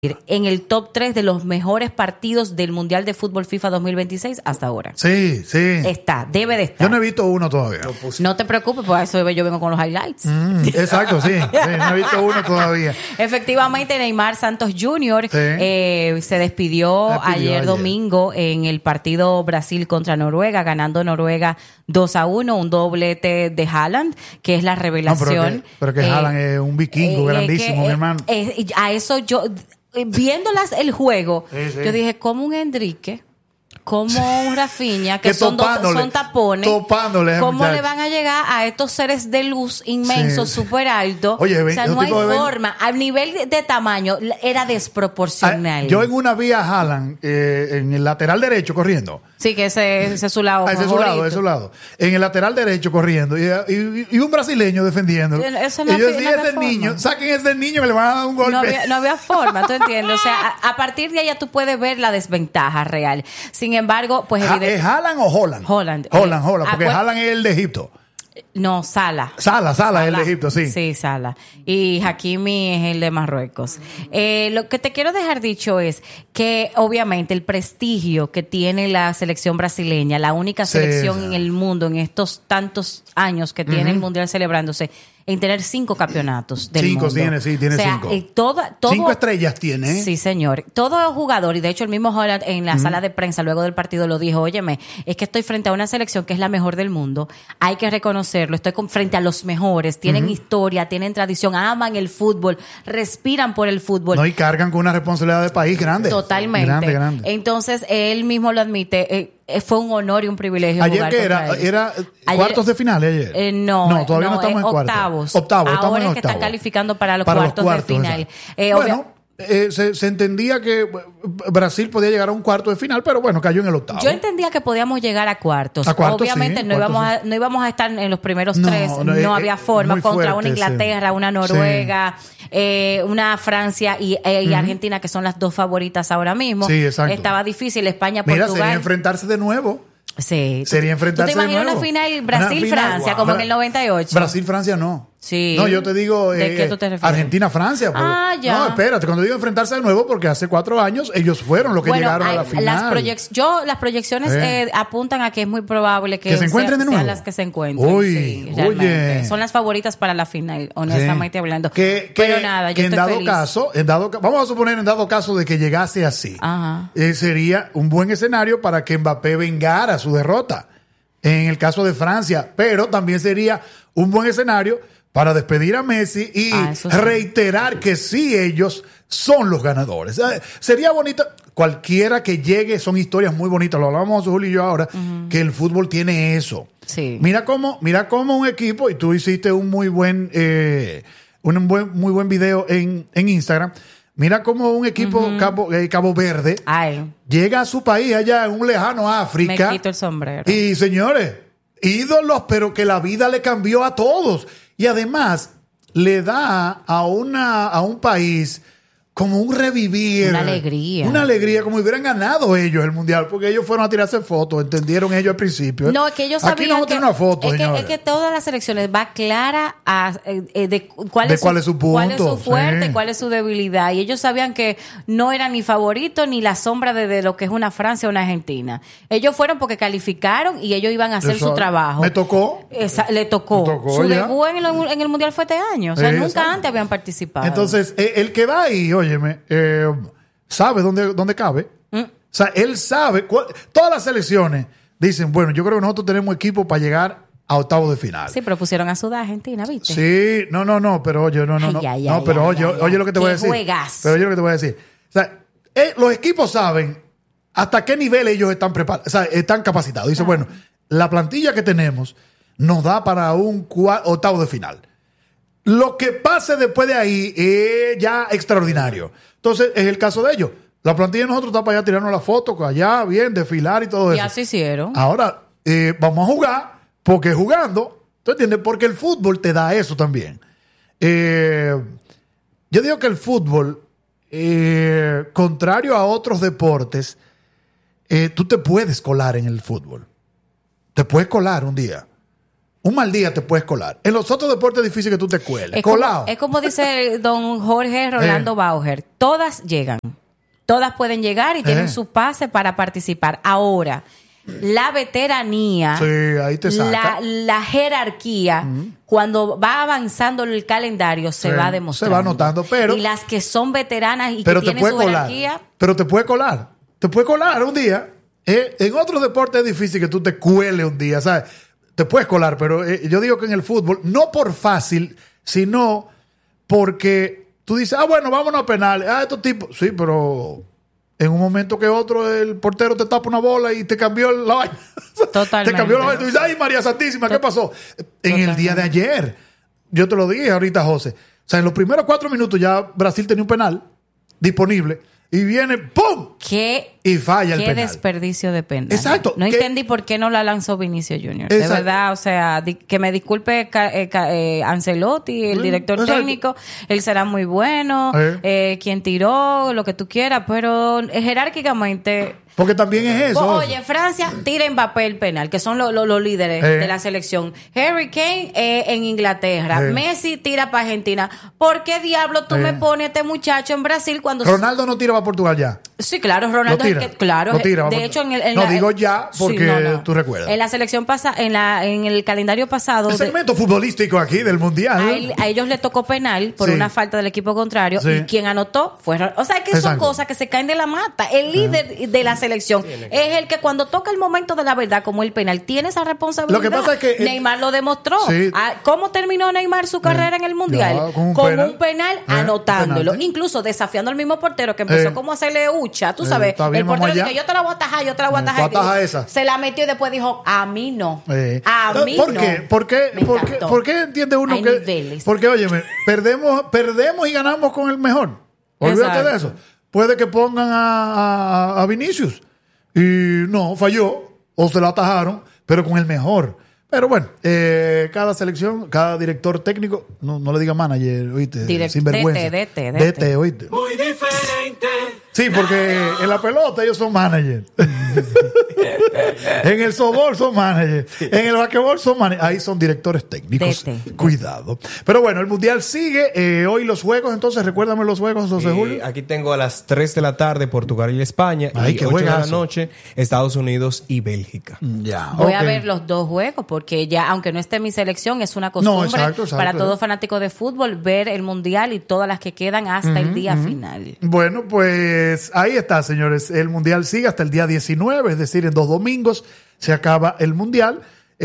en el top 3 de los mejores partidos del Mundial de Fútbol FIFA 2026 hasta ahora. Sí, sí. Debe de estar. Yo no he visto uno todavía. No te preocupes, por eso yo vengo con los highlights. Exacto, sí. No he visto uno todavía. Efectivamente, Neymar Santos Jr. Se despidió ayer domingo en el partido Brasil contra Noruega, ganando Noruega 2-1, un doblete de Haaland, que es la revelación. No, pero que Haaland es un vikingo grandísimo, mi hermano. A eso yo... Viéndolas el juego, yo dije, como un Enrique, como un Rafinha, que son tapones, ¿cómo le van a llegar a estos seres de luz inmensos, súper altos? Oye, o sea, no hay forma. Al nivel de tamaño, era desproporcional. Yo en una vi a Haaland en el lateral derecho corriendo. Sí, que ese es su lado. Ese es su lado. En el lateral derecho corriendo. Y un brasileño defendiéndolo. Eso no, y yo decía, ese niño, saquen ese niño que le van a dar un golpe. No había forma, ¿tú entiendes? O sea, a partir de ahí ya tú puedes ver la desventaja real. Sin embargo, pues... ¿Es Haaland o Holland? Holland, porque Haaland es el de Egipto. No, Salah es el de Egipto, sí. Sí, Salah. Y Hakimi es el de Marruecos. Lo que te quiero dejar dicho es que obviamente el prestigio que tiene la selección brasileña, la única selección en el mundo en estos tantos años que tiene el Mundial celebrándose, en tener 5 campeonatos del mundo. Tiene 5. 5 estrellas tiene. Sí, señor. Todo jugador, y de hecho el mismo Holland en la sala de prensa luego del partido lo dijo, óyeme, es que estoy frente a una selección que es la mejor del mundo, hay que reconocerlo, estoy frente a los mejores, tienen historia, tienen tradición, aman el fútbol, respiran por el fútbol. No, y cargan con una responsabilidad de país grande. Totalmente. Grande. Entonces, él mismo lo admite, fue un honor y un privilegio ayer jugar que era cuartos de final ayer. No, todavía no estamos en cuartos. Ahora estamos en es que están calificando para los cuartos de final. Se entendía que Brasil podía llegar a un cuarto de final, pero bueno, cayó en el octavo. Yo entendía que podíamos llegar a cuartos. Obviamente no íbamos a estar en los primeros 3, no había forma, contra una Inglaterra, una Noruega, una Francia y Argentina, que son las 2 favoritas ahora mismo. Sí, exacto. Estaba difícil, España, Portugal. Mira, sería enfrentarse de nuevo. Sí. Sería enfrentarse de nuevo. ¿Tú te imaginas una final Brasil-Francia, como en el 98? Brasil-Francia no. Sí. No, yo te digo ¿De qué tú te refieres? Argentina-Francia. Ya. No, espérate, cuando digo enfrentarse de nuevo, porque hace 4 años ellos fueron los que llegaron a la final. Las proyecciones apuntan a que es muy probable que se encuentren de nuevo. Sean las que se encuentren. Oye. Son las favoritas para la final, honestamente hablando. Pero nada, yo estoy feliz. Vamos a suponer en dado caso de que llegase así. Sería un buen escenario para que Mbappé vengara su derrota. En el caso de Francia. Pero también sería un buen escenario para despedir a Messi y reiterar que sí, ellos son los ganadores. Sería bonito, cualquiera que llegue, son historias muy bonitas, lo hablábamos Julio y yo ahora, que el fútbol tiene eso. Sí. Mira cómo un equipo, y tú hiciste un muy buen video en Instagram, mira cómo un equipo Cabo Verde llega a su país allá en un lejano África. Me quito el sombrero. Y señores, ídolos, pero que la vida le cambió a todos. Y además le da a un país como un revivir. Una alegría. Una alegría, como si hubieran ganado ellos el Mundial, porque ellos fueron a tirarse fotos, entendieron ellos al principio. No, es que ellos sabían aquí no una foto, es que todas las selecciones va clara de cuál es su punto, cuál es su fuerte, cuál es su debilidad. Y ellos sabían que no era ni favorito ni la sombra de lo que es una Francia o una Argentina. Ellos fueron porque calificaron y ellos iban a hacer su trabajo. Le tocó. Su debut en el Mundial fue este año. O sea, nunca antes habían participado. Entonces, el que va ahí, óyeme, sabe dónde cabe. O sea, él sabe. Todas las selecciones dicen, bueno, yo creo que nosotros tenemos equipo para llegar a octavos de final. Sí, pero pusieron a sudar a Argentina, ¿viste? Sí, no, pero oye, oye lo que te voy a decir. Pero oye lo que te voy a decir. O sea, los equipos saben hasta qué nivel ellos están preparados, o sea, están capacitados. Dice, bueno, la plantilla que tenemos nos da para un octavo de final. Lo que pase después de ahí es ya extraordinario. Entonces, es el caso de ellos. La plantilla de nosotros está para allá tirarnos la foto, allá, bien, desfilar y todo eso. Ya se hicieron. Ahora, vamos a jugar, porque jugando, ¿tú entiendes? Porque el fútbol te da eso también. Yo digo que el fútbol, contrario a otros deportes, tú te puedes colar en el fútbol. Te puedes colar un día. un mal día te puedes colar. En los otros deportes es difícil que tú te cueles. Es como dice don Jorge Rolando Bauer. Todas llegan. Todas pueden llegar y tienen su pase para participar. Ahora, la veteranía, ahí te saca. La jerarquía, cuando va avanzando el calendario, se va demostrando. Se va notando, pero... Y las que son veteranas y que tienen su jerarquía... Pero te puede colar. Te puede colar un día. En otros deportes es difícil que tú te cueles un día, ¿sabes? Te puedes colar, pero yo digo que en el fútbol, no por fácil, sino porque tú dices, bueno, vámonos a penales. Estos tipos... Sí, pero... En un momento que otro, el portero te tapa una bola y te cambió la vaina. Totalmente. Te cambió la vaina. Tú dices, ay, María Santísima, ¿qué pasó? En el día de ayer, yo te lo dije ahorita, José. O sea, en los primeros 4 minutos ya Brasil tenía un penal disponible. Y viene, ¡pum! Y falla el penal. Qué desperdicio de penal. Exacto. No entendí por qué no la lanzó Vinicio Junior. De verdad, o sea, que me disculpe Ancelotti, el director técnico. Él será muy bueno, quien tiró, lo que tú quieras, pero jerárquicamente... Porque también es eso. Oye, Francia tira Mbappé el penal, que son los líderes de la selección. Harry Kane en Inglaterra. Messi tira para Argentina. ¿Por qué diablo tú me pones a este muchacho en Brasil cuando... Ronaldo no tira para Portugal ya. Sí, claro, Ronaldo es el que... Claro, de hecho... digo ya porque tú recuerdas. En la selección pasada, en el calendario pasado... El segmento futbolístico aquí del Mundial. A ellos le tocó penal por una falta del equipo contrario y quien anotó fue... O sea, que son cosas que se caen de la mata. El líder de la selección es el que cuando toca el momento de la verdad, como el penal, tiene esa responsabilidad. Lo que pasa es que Neymar lo demostró. ¿Cómo terminó Neymar su carrera en el Mundial? Con un penal anotándolo. Incluso desafiando al mismo portero que empezó como a hacerle hucha. Tú sabes, el portero dijo, yo te la voy a atajar, yo te la voy a atajar. Se la metió y después dijo, a mí no. A mí ¿Por no. qué? ¿Por qué entiende uno Hay que... niveles. Porque, óyeme, perdemos y ganamos con el mejor. Olvídate de eso. Puede que pongan a Vinicius y no, falló o se la atajaron, pero con el mejor. Pero bueno, cada selección, cada director técnico, no le diga manager, oíste, sinvergüenza. DT, oíste. Muy diferente. Sí, porque en la pelota ellos son managers. En el softball son managers. En el basquetbol son managers. Ahí son directores técnicos. Cuidado. Pero bueno, el Mundial sigue. Hoy los juegos, entonces, recuérdame los juegos, José Julio. Aquí tengo a las 3 de la tarde Portugal y España. Ay, y 8 de la noche Estados Unidos y Bélgica. Ya, Voy a ver los dos juegos porque ya, aunque no esté mi selección, es una costumbre para todo fanático de fútbol ver el Mundial y todas las que quedan hasta el día final. Bueno, pues ahí está, señores. El Mundial sigue hasta el día 19, es decir, en 2 domingos se acaba el Mundial.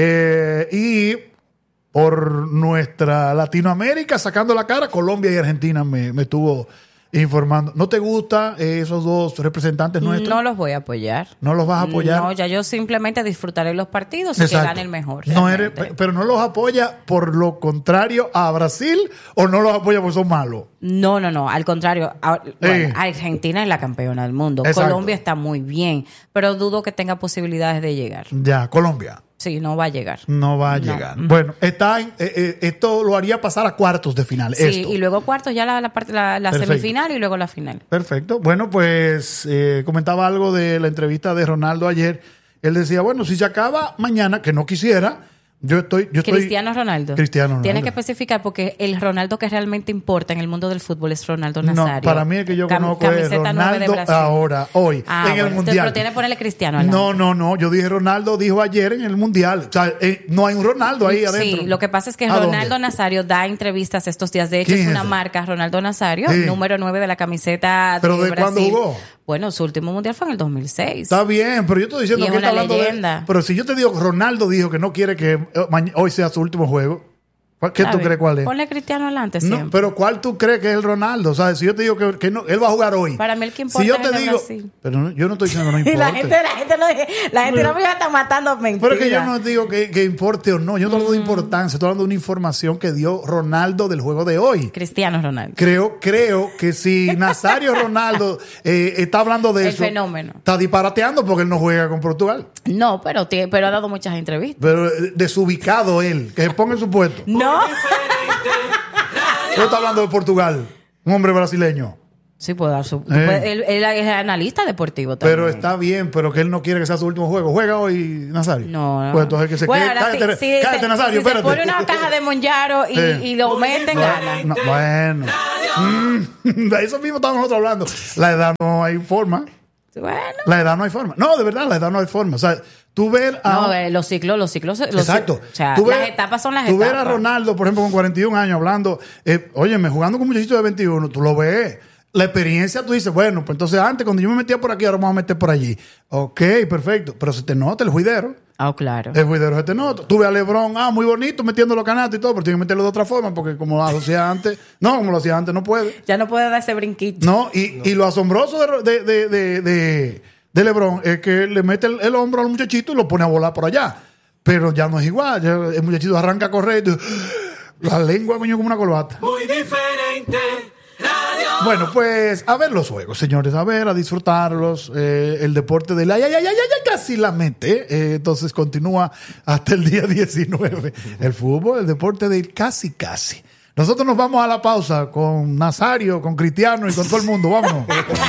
Y por nuestra Latinoamérica, sacando la cara, Colombia y Argentina me estuvo informando. ¿No te gusta esos dos representantes nuestros? No los voy a apoyar. ¿No los vas a apoyar? No, ya yo simplemente disfrutaré los partidos y que gane el mejor. Pero no los apoya por lo contrario a Brasil o no los apoya porque son malos. No, al contrario. Argentina es la campeona del mundo. Exacto. Colombia está muy bien, pero dudo que tenga posibilidades de llegar. Ya, Colombia. Sí, no va a llegar. No va a llegar. Bueno, esto lo haría pasar a cuartos de final. Sí, y luego cuartos, ya la semifinal y luego la final. Perfecto. Bueno, pues comentaba algo de la entrevista de Ronaldo ayer. Él decía, bueno, si se acaba mañana, que no quisiera, yo estoy Cristiano Ronaldo. Tienes que especificar porque el Ronaldo que realmente importa en el mundo del fútbol es Ronaldo Nazario. No, para mí el que yo conozco es Ronaldo ahora, hoy, en el Mundial. Pero tiene que ponerle Cristiano al lado. No. Yo dije Ronaldo dijo ayer en el Mundial. O sea, no hay un Ronaldo ahí adentro. Sí, lo que pasa es que Ronaldo Nazario da entrevistas estos días. De hecho, es una marca, Ronaldo Nazario, número 9 de la camiseta de Brasil. ¿Pero de cuándo jugó? Bueno, su último mundial fue en el 2006. Está bien, pero yo estoy diciendo que está hablando leyenda. Pero si yo te digo, Ronaldo dijo que no quiere que hoy sea su último juego. ¿Qué tú crees cuál es? Ponle Cristiano adelante siempre. No, pero ¿cuál tú crees que es el Ronaldo? O sea, si yo te digo que no, él va a jugar hoy. Para mí el que importa si yo es te digo, Brasil. Pero no, yo no estoy diciendo que no importe. la gente no me está matando mentiras. Pero es que yo no digo que importe o no. Yo no hablo de importancia. Estoy hablando de una información que dio Ronaldo del juego de hoy. Cristiano Ronaldo. Creo que si Nazario Ronaldo está hablando de eso. El fenómeno. Está disparateando porque él no juega con Portugal. No, pero ha dado muchas entrevistas. Pero desubicado él. Que se ponga en su puesto. No. Yo estoy hablando de Portugal, un hombre brasileño. Sí, puede dar su... Él es analista deportivo también. Pero está bien, pero que él no quiere que sea su último juego. ¿Juega hoy, Nazario? No. Pues entonces que se quede. Cállate, Nazario, espérate. Se pone una caja de Monjaro y lo meten gana. Bueno. De eso mismo estamos nosotros hablando. La edad no hay forma. Bueno. La edad no hay forma. No, de verdad, la edad no hay forma. O sea, tú ves los ciclos. Exacto. O sea, las etapas son las etapas. Tú ves a Ronaldo, por ejemplo, con 41 años hablando, óyeme, jugando con muchachitos de 21, tú lo ves. La experiencia, tú dices, bueno, pues entonces antes, cuando yo me metía por aquí, ahora vamos a meter por allí. Ok, perfecto. Pero se te nota el juidero. Claro. El juidero se te nota. Tú ves a LeBron, muy bonito, metiendo los canastos y todo, pero tiene que meterlo de otra forma, porque como lo hacía antes, no puede. Ya no puede dar ese brinquito. No, y lo asombroso de LeBron es que le mete el hombro al muchachito y lo pone a volar por allá. Pero ya no es igual. Ya el muchachito arranca a correr y la lengua, coño, como una corbata. Muy diferente. Bueno, pues a ver los juegos, señores, a disfrutarlos. El deporte del casi la mete. Entonces continúa hasta el día 19. El fútbol, el deporte del casi. Nosotros nos vamos a la pausa con Nazario, con Cristiano y con todo el mundo. Vámonos.